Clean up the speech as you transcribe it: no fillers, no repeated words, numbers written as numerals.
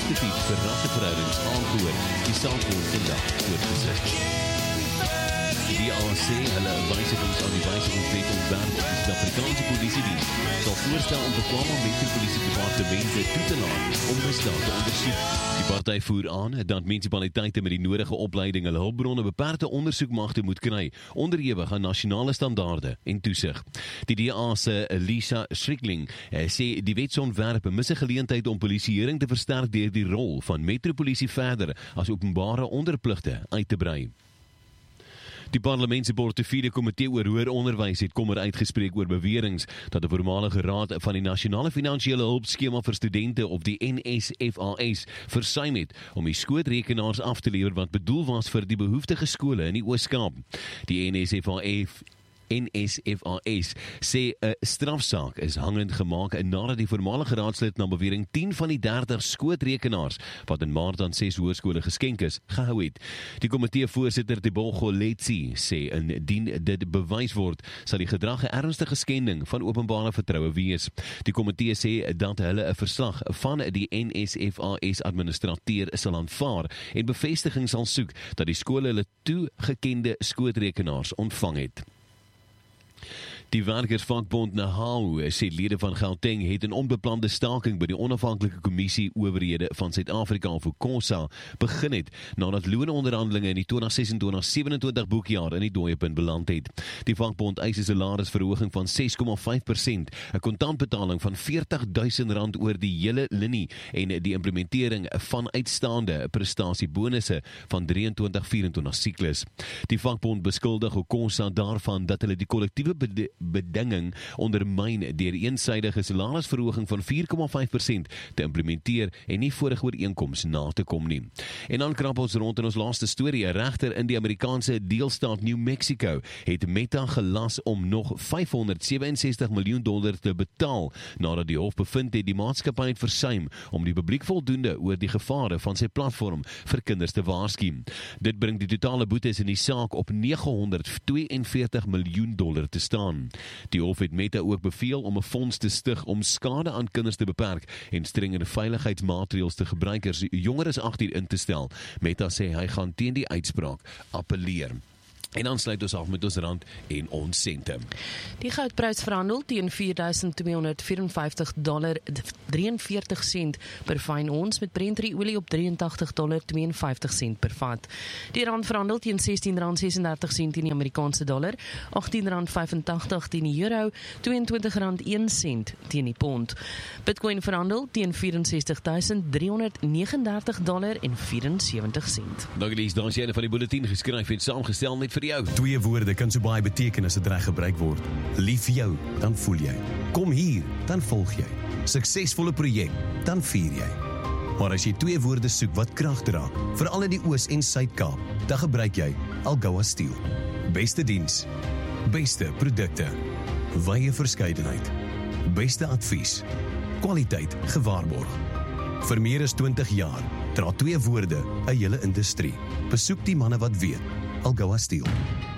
Instituut vir Rasseverhoudings aangehoor. Die saak word vandag voortgesit. Die DA sê hulle wysigings aan die wysigingswet ontwerp op die Suid-Afrikaanse Polisiediens sal voorstel om bekwame metropolisiedepartemente toe te laat om misdaad te ondersoek. Die party voer aan dat munisipaliteite met die nodige opleiding hulle hulpbronne beperkte ondersoekmagte moet kry, onderhewig aan nasionale standaarde en toesig. Die DA se Lisa Strickling sê die wetsontwerp mis 'n geleentheid om polisieering te versterk deur die rol van metropolisie verder as openbare onderpligte uit te brei. Die Parlement se portefeulje komitee oor hoër onderwys het kommer uitgespreek oor beweringe dat 'n voormalige raad van die Nasionale Finansiële Hulpskema vir Studente op die NSFAS versuim het om die skootrekenaars af te lewer wat bedoel was vir die behoeftige skole in die Oos-Kaap. Die NSFAS sê 'n strafsaak is hangend gemaak nadat die voormalige raadslid na bewering 10 van die 30 skootrekenaars wat in Maart aan 6 hoërskole geskenk is, gehou het. Die komiteevoorsitter Tebogo Letsi sê indien dit bewys word, sal die gedrag 'n ernstige skending van openbare vertroue wees. Die komitee sê dat hulle 'n verslag van die NSFAS administrateur sal aanvaar en bevestiging sal soek dat die skole hulle toegekende skootrekenaars ontvang het. Die werkersvakbond NAHAO sê lede van Gauteng het 'n onbeplande staking by die onafhanklike kommissie owerhede van Suid-Afrika of COSA begin het, nadat loononderhandelinge in die 2026-27 boekjaar in die dooiepunt beland het. Die vakbond eis 'n salarisverhoging van 6,5%, 'n kontantbetaling van R40.000 oor die hele linie en die implementering van uitstaande prestasiebonusse van 23-24 siklus. Die vakbond beskuldig COSA daarvan dat hulle die kollektiewe bedinging ondermyn deur eensydige salarisverhoging van 4,5% te implementeer en nie vorige ooreenkoms na te kom nie. En dan krap ons rond in ons laaste storie. 'n Regter in die Amerikaanse deelstaat New Mexico het Meta gelas om nog $567 miljoen te betaal, nadat die hof bevind het die maatskappy het versuim om die publiek voldoende oor die gevare van sy platform vir kinders te waarsku. Dit bring die totale boetes in die saak op $942 miljoen te staan. Die hof het Meta ook beveel om 'n fonds te stig om skade aan kinders te beperk en strengere veiligheidsmaatreëls te gebruikers jonger as 18 in te stel. Meta sê hy gaan teen die uitspraak appeleer. En dan sluit ons af met ons rand en ons sente. Die goudprys verhandel teen $4,254.43 per fyn ons, met Brent olie op $83.52 per vat. Die rand verhandel teen R16.36 teen die Amerikaanse dollar, R18.85 teen die euro, R22.01 teen die pond. Bitcoin verhandel teen $64.339.74. Dankie, daar is jy van die bulletin geskryf en saamgestel net vir jou. 2 woorde kan so baie beteken as dit reg gebruik word. Lief jou, dan voel jy. Kom hier, dan volg jy. Suksesvolle projek, dan vier jy. Maar as jy 2 woorde soek wat krag dra, veral in die Oos- en Suid-Kaap, dan gebruik jy Algoa Steel. Beste diens, beste produkte, wye verskeidenheid, beste advies, kwaliteit gewaarborg. Vir meer as 20 jaar dra 2 woorde 'n hele industrie. Besoek die manne wat weet. Algoa Steel.